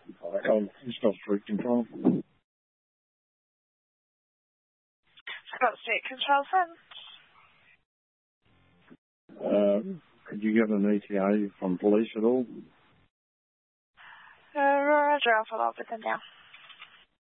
On Scott Street Control. Scott Street Control, friends. Could you get an ETA from police at all? Roger, I'll follow up with them now.